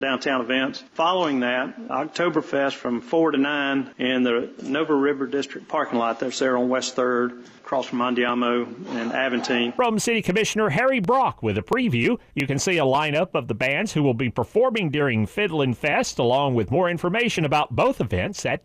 downtown events. Following that, Oktoberfest from 4 to 9 in the Nova River District parking lot. That's there on West 3rd, across from Andiamo and Aventine. From City Commissioner Harry Brock with a preview, you can see a lineup of the bands who will be performing during Fiddlin' Fest, along with more information about both events at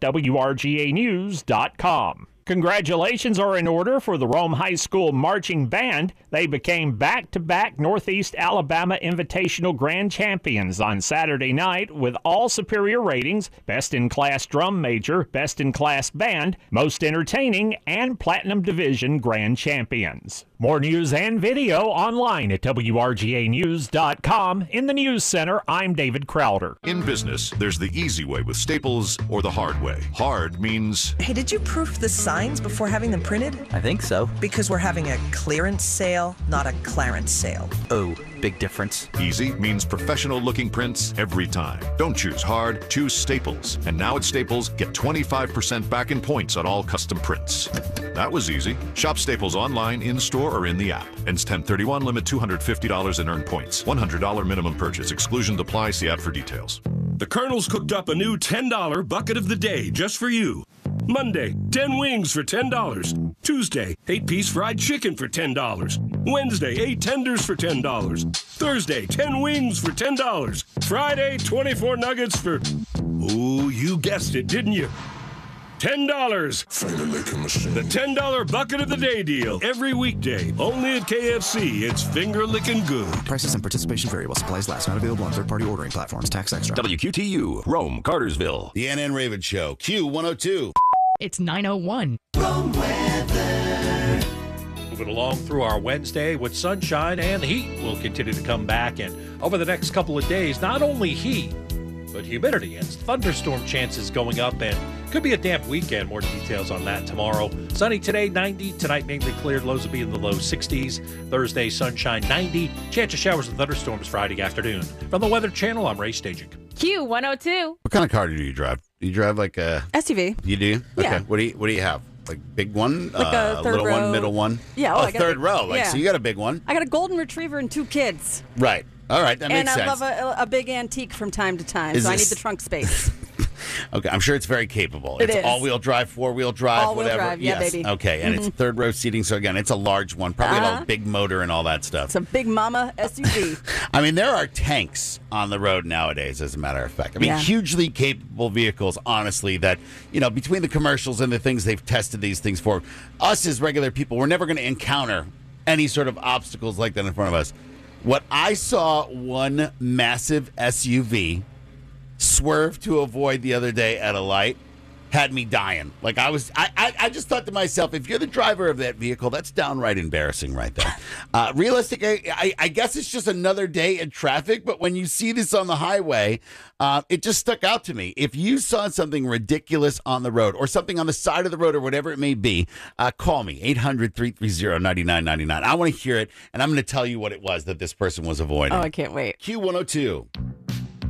WRGAnews.com. Congratulations are in order for the Rome High School Marching Band. They became back-to-back Northeast Alabama Invitational Grand Champions on Saturday night with all superior ratings: Best in Class Drum Major, Best in Class Band, Most Entertaining, and Platinum Division Grand Champions. More news and video online at WRGAnews.com. In the News Center, I'm David Crowder. In business, there's the easy way with Staples or the hard way. Hard means... Hey, did you proof the signs before having them printed? I think so. Because we're having a clearance sale, not a Clarence sale. Oh, big difference. Easy means professional-looking prints every time. Don't choose hard, choose Staples. And now at Staples, get 25% back in points on all custom prints. That was easy. Shop Staples online, in-store, or in the app. Ends 10/31, limit $250 in earned points. $100 minimum purchase. Exclusions apply. See app for details. The Colonel's cooked up a new $10 bucket of the day just for you. Monday, 10 wings for $10. Tuesday, 8-piece fried chicken for $10. Wednesday, 8 tenders for $10. Thursday, 10 wings for $10. Friday, 24 nuggets for... Oh, you guessed it, didn't you? $10. The $10 bucket of the day deal. Every weekday. Only at KFC. It's finger-licking good. Prices and participation vary while supplies last. Not available on third-party ordering platforms. Tax extra. WQTU, Rome, Cartersville. The Ann Raven Show. Q102. It's 9:01. Rome weather. Moving along through our Wednesday with sunshine, and the heat will continue to come back. And over the next couple of days, not only heat, but humidity and thunderstorm chances going up, and could be a damp weekend. More details on that tomorrow. Sunny today, 90. Tonight, mainly cleared. Lows will be in the low 60s. Thursday, sunshine, 90. Chance of showers and thunderstorms Friday afternoon. From the Weather Channel, I'm Ray Stajic. Q102. What kind of car do you drive? Do you drive like a SUV? You do? Yeah. Okay. What do you have? Like big one, like a third little row. one, middle one. Yeah. Oh, third row. Like yeah. So, you got a big one. I got a golden retriever and 2 kids. Right. All right. That makes sense. And I love a big antique from time to time, so I need the trunk space. Okay, I'm sure it's very capable. It it's is. all-wheel drive, 4-wheel drive, all-wheel whatever. drive, yeah, yes. baby. Okay, and it's third row seating, so again, it's a large one. Probably got a big motor and all that stuff. It's a big mama SUV. I mean, there are tanks on the road nowadays, as a matter of fact. I mean, hugely capable vehicles, honestly, that, between the commercials and the things they've tested these things for, us as regular people, we're never going to encounter any sort of obstacles like that in front of us. What I saw one massive SUV swerve to avoid the other day at a light had me dying. Like I just thought to myself, if you're the driver of that vehicle, that's downright embarrassing right there. Realistically, I guess it's just another day in traffic, but when you see this on the highway, it just stuck out to me. If you saw something ridiculous on the road or something on the side of the road or whatever it may be, call me, 800-330-9999. I want to hear it, and I'm going to tell you what it was that this person was avoiding. Oh, I can't wait. Q102.